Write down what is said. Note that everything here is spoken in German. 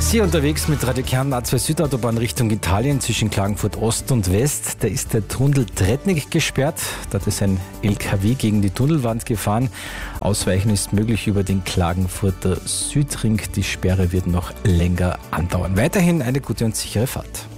Sie unterwegs mit Radio Kärnten A2 Südautobahn Richtung Italien zwischen Klagenfurt Ost und West. Da ist der Tunnel Tretnik gesperrt. Dort ist ein LKW gegen die Tunnelwand gefahren. Ausweichen ist möglich über den Klagenfurter Südring. Die Sperre wird noch länger andauern. Weiterhin eine gute und sichere Fahrt.